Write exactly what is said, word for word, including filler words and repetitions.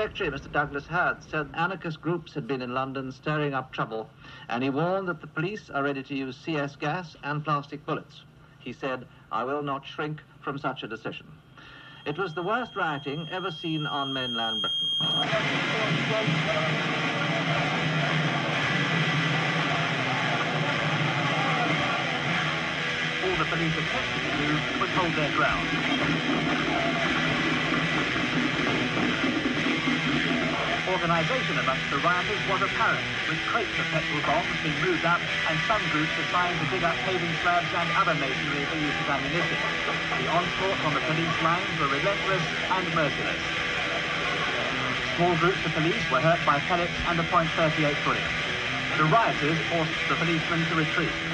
Secretary, Mister Douglas Hurd, said anarchist groups had been in London stirring up trouble, and he warned that the police are ready to use C S gas and plastic bullets. He said, "I will not shrink from such a decision." It was the worst rioting ever seen on mainland Britain. All the police attempted to do was hold their ground. Organisation amongst the rioters was apparent, with crates of petrol bombs being moved up and some groups assigned to dig up paving slabs and other masonry for use as ammunition. The onslaught on the police lines were relentless and merciless. Small groups of police were hurt by pellets and a point thirty-eight bullet. The rioters forced the policemen to retreat.